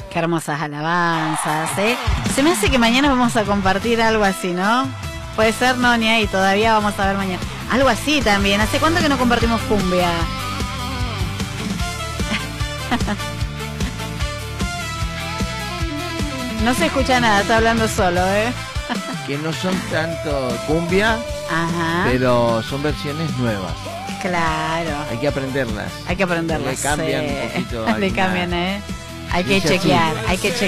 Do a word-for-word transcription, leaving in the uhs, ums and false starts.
Qué hermosas alabanzas, ¿eh? Se me hace que mañana vamos a compartir algo así, ¿no? Puede ser, no, ni ahí, todavía vamos a ver mañana. Algo así también. ¿Hace cuánto que no compartimos cumbia? No se escucha nada, está hablando solo, ¿eh? Que no son tanto cumbia, Ajá. pero son versiones nuevas. Claro. Hay que aprenderlas. Hay que aprenderlas. Le cambian sí. un poquito. Le alguna- cambian, ¿eh? Hay que Dice así. chequear, hay que chequear.